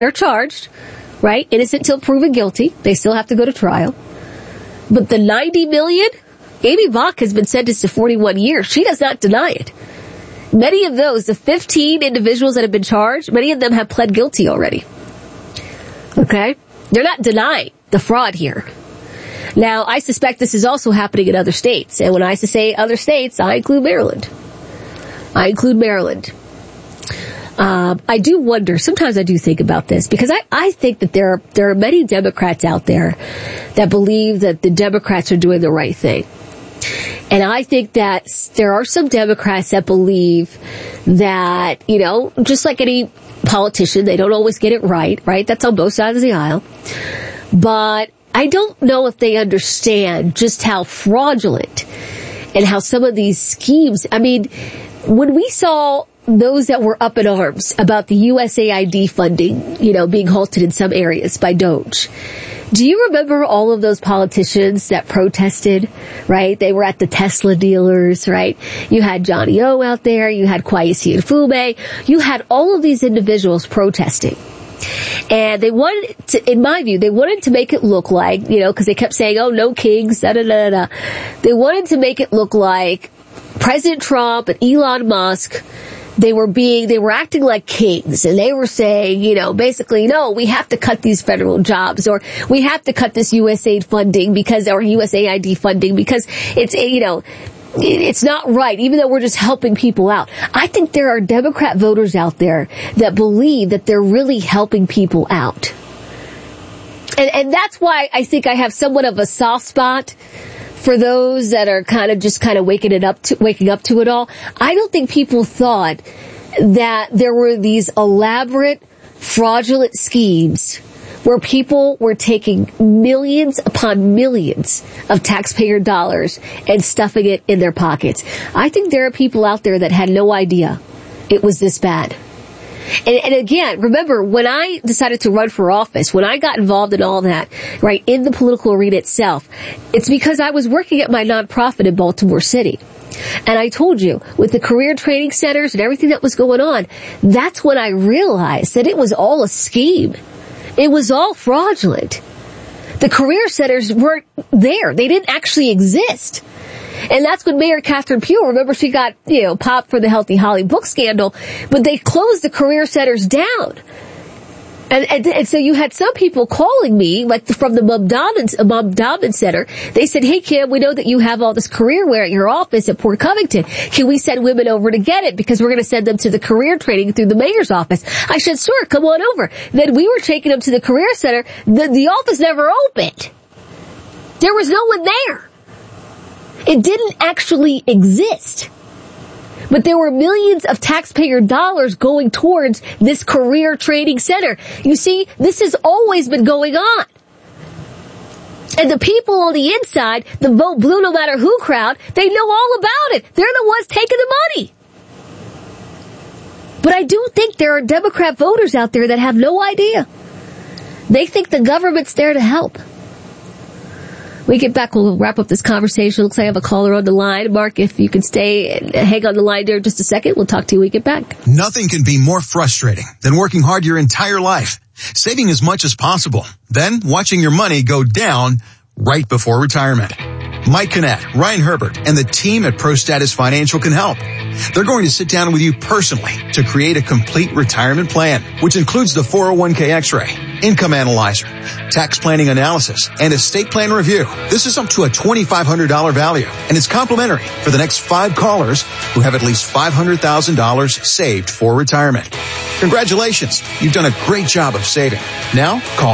They're charged, right? Innocent till proven guilty. They still have to go to trial. But the 90 million, Amy Vaughn has been sentenced to 41 years. She does not deny it. Many of those, the 15 individuals that have been charged, many of them have pled guilty already. Okay? They're not denying the fraud here. Now, I suspect this is also happening in other states. And when I say other states, I include Maryland. I do wonder, sometimes I do think about this, because I think that there are many Democrats out there that believe that the Democrats are doing the right thing. And I think that there are some Democrats that believe that, just like any politician, they don't always get it right? That's on both sides of the aisle. But I don't know if they understand just how fraudulent and how some of these schemes, when we saw those that were up in arms about the USAID funding, being halted in some areas by DOGE. Do you remember all of those politicians that protested, right? They were at the Tesla dealers, right? You had Johnny O out there. You had Kwesi Mfume. You had all of these individuals protesting. And they wanted to, in my view, they wanted to make it look like, because they kept saying, oh, no kings, da-da-da-da. They wanted to make it look like President Trump and Elon Musk, they were acting like kings, and they were saying, basically, no, we have to cut these federal jobs, or we have to cut this USAID funding or USAID funding because it's not right, even though we're just helping people out. I think there are Democrat voters out there that believe that they're really helping people out. And that's why I think I have somewhat of a soft spot for those that are kind of waking up to it all. I don't think people thought that there were these elaborate, fraudulent schemes where people were taking millions upon millions of taxpayer dollars and stuffing it in their pockets. I think there are people out there that had no idea it was this bad. And again, remember, when I decided to run for office, when I got involved in all that, right, in the political arena itself, it's because I was working at my nonprofit in Baltimore City. And I told you, with the career training centers and everything that was going on, that's when I realized that it was all a scheme. It was all fraudulent. The career centers weren't there. They didn't actually exist. And that's when Mayor Catherine Pugh, remember, she got, popped for the Healthy Holly book scandal, but they closed the career centers down. And so you had some people calling me, like from the Mom Dobbin Center. They said, hey, Kim, we know that you have all this career wear at your office at Port Covington. Can we send women over to get it? Because we're going to send them to the career training through the mayor's office. I said, sure, come on over. Then we were taking them to the career center. The office never opened. There was no one there. It didn't actually exist. But there were millions of taxpayer dollars going towards this career training center. You see, this has always been going on. And the people on the inside, the vote blue no matter who crowd, they know all about it. They're the ones taking the money. But I do think there are Democrat voters out there that have no idea. They think the government's there to help. We get back, we'll wrap up this conversation. Looks like I have a caller on the line. Mark, if you can stay and hang on the line there just a second, we'll talk to you when we get back. Nothing can be more frustrating than working hard your entire life, saving as much as possible, then watching your money go down right before retirement. Mike Kinnett, Ryan Herbert, and the team at ProStatus Financial can help. They're going to sit down with you personally to create a complete retirement plan, which includes the 401k X-ray, income analyzer, tax planning analysis, and estate plan review. This is up to a $2,500 value, and it's complimentary for the next 5 callers who have at least $500,000 saved for retirement. Congratulations. You've done a great job of saving. Now, call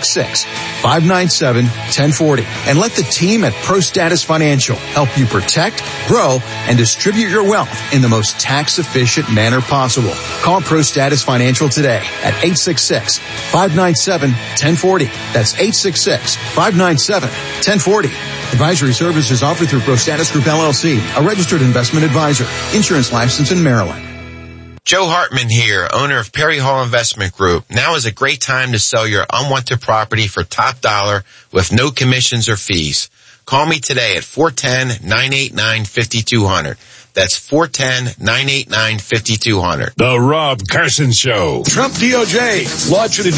866-597-1040 and let the team at ProStatus Financial help you protect, grow, and distribute your wealth in the most tax-efficient manner possible. Call ProStatus Financial today at 866-597-1040. That's 866-597-1040. Advisory services offered through ProStatus Group LLC, a registered investment advisor. Insurance license in Maryland. Joe Hartman here, owner of Perry Hall Investment Group. Now is a great time to sell your unwanted property for top dollar with no commissions or fees. Call me today at 410-989-5200. That's 410-989-5200. The Rob Carson Show. Trump DOJ launched an